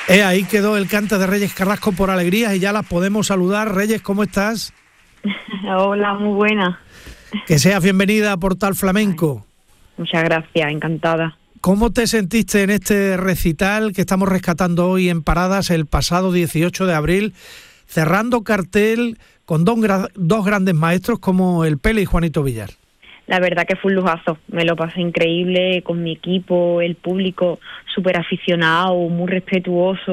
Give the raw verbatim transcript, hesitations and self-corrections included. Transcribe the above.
Eh, ahí quedó el cante de Reyes Carrasco por alegrías y ya las podemos saludar. Reyes, ¿cómo estás? Hola, muy buena. Que seas bienvenida a Portal Flamenco. Muchas gracias, encantada. ¿Cómo te sentiste en este recital que estamos rescatando hoy en Paradas el pasado dieciocho de abril, cerrando cartel con dos, dos grandes maestros como el Pele y Juanito Villar? La verdad que fue un lujazo, me lo pasé increíble con mi equipo, el público súper aficionado, muy respetuoso.